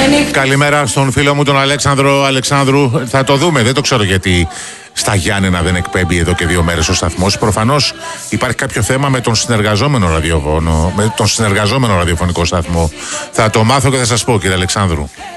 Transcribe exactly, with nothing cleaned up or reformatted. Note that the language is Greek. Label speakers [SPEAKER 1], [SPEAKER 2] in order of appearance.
[SPEAKER 1] Καλημέρα στον φίλο μου τον Αλέξανδρο Αλεξάνδρου. Θα το δούμε, δεν το ξέρω γιατί στα Γιάννενα δεν εκπέμπει εδώ και δύο μέρες ο σταθμός. Προφανώς υπάρχει κάποιο θέμα με τον συνεργαζόμενο ραδιοφωνικό, με τον συνεργαζόμενο ραδιοφωνικό σταθμό. Θα το μάθω και θα σας πω, κύριε Αλεξάνδρου.